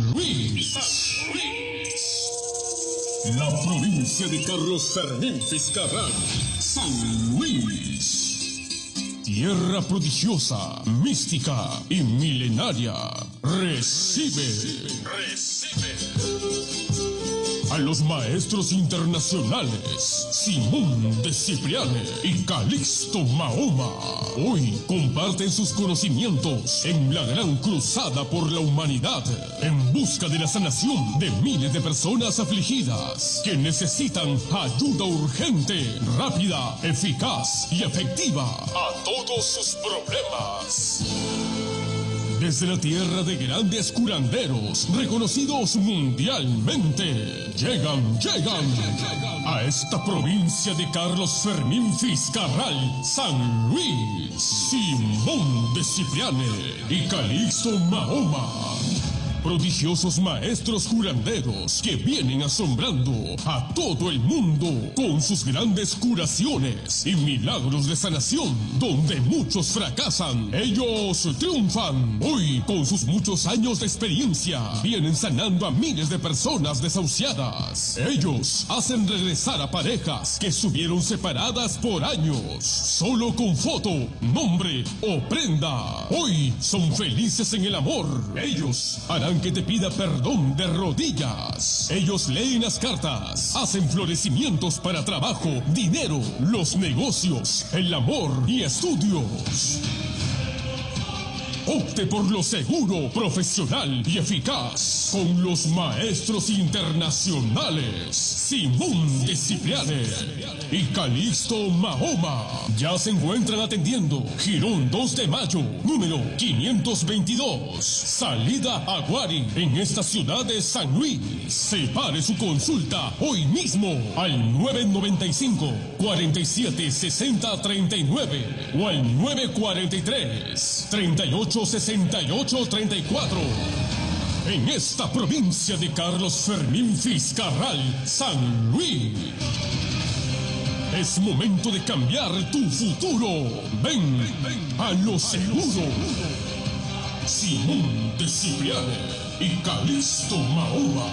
Luis. La provincia de Carlos Fermín Fiscarral, San Luis. Tierra prodigiosa, mística y milenaria. Recibe a los maestros internacionales Simón de Cipriane y Calixto Mahoma. Hoy comparten sus conocimientos en la gran cruzada por la humanidad en busca de la sanación de miles de personas afligidas que necesitan ayuda urgente, rápida, eficaz y efectiva a todos sus problemas. Desde la tierra de grandes curanderos, reconocidos mundialmente, llegan a esta provincia de Carlos Fermín Fiscarral, San Luis, Simón de Cipriane y Calixto Mahoma. Prodigiosos maestros curanderos que vienen asombrando a todo el mundo con sus grandes curaciones y milagros de sanación. Donde muchos fracasan, ellos triunfan. Hoy, con sus muchos años de experiencia, vienen sanando a miles de personas desahuciadas. Ellos hacen regresar a parejas que estuvieron separadas por años, solo con foto, nombre o prenda. Hoy son felices en el amor. Ellos harán que te pida perdón de rodillas. Ellos leen las cartas, hacen florecimientos para trabajo, dinero, los negocios, el amor y estudios. Opte por lo seguro, profesional y eficaz con los maestros internacionales Simón de Cipriane y Calixto Mahoma. Ya se encuentran atendiendo Girón 2 de Mayo, número 522, salida a Guari, en esta ciudad de San Luis. Separe su consulta hoy mismo al 995 47 60 39 o al 943 38 68 34. En esta provincia de Carlos Fermín Fiscarral, San Luis. Es momento de cambiar tu futuro. Ven a lo seguro. Simón de Cipriane y Calixto Mahoma.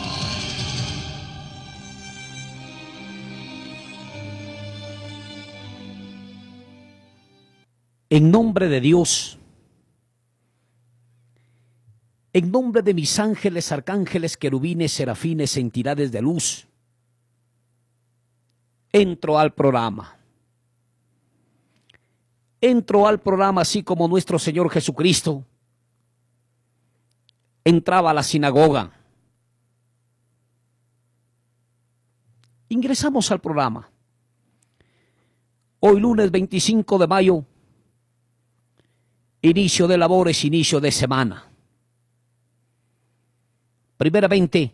En nombre de Dios, en nombre de mis ángeles, arcángeles, querubines, serafines, entidades de luz, entro al programa. Entro al programa así como nuestro Señor Jesucristo entraba a la sinagoga. Ingresamos al programa. Hoy lunes 25 de mayo, inicio de labores, inicio de semana. Primeramente,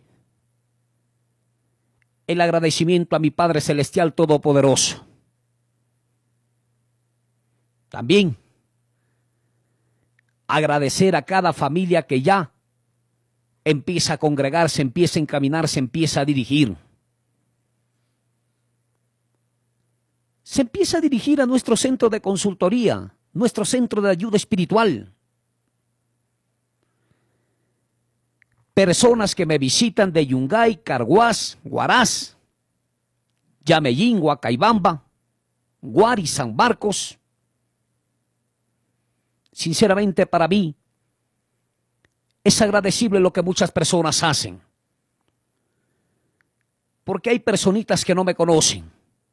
el agradecimiento a mi Padre Celestial Todopoderoso. También, agradecer a cada familia que ya empieza a congregarse, empieza a encaminarse, empieza a dirigir. Se empieza a dirigir a nuestro centro de consultoría, nuestro centro de ayuda espiritual. Personas que me visitan de Yungay, Carhuaz, Huaraz, Yameyín, Huacaybamba, Guari, San Marcos. Sinceramente, para mí es agradecible lo que muchas personas hacen, porque hay personitas que no me conocen.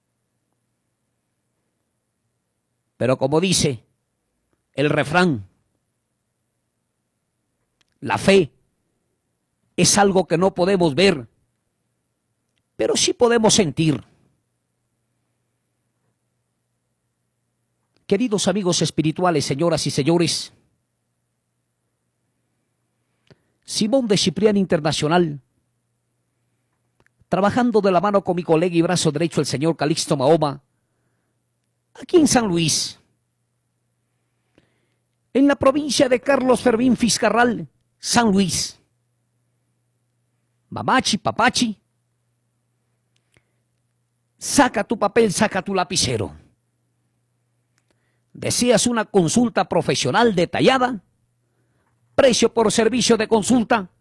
Pero como dice el refrán, la fe es algo que no podemos ver, pero sí podemos sentir. Queridos amigos espirituales, señoras y señores, Simón de Cipriane Internacional, trabajando de la mano con mi colega y brazo derecho, el señor Calixto Mahoma, aquí en San Luis, en la provincia de Carlos Fermín Fiscarral, San Luis. Mamachi, papachi, saca tu papel, saca tu lapicero. ¿Deseas una consulta profesional detallada? Precio por servicio de consulta,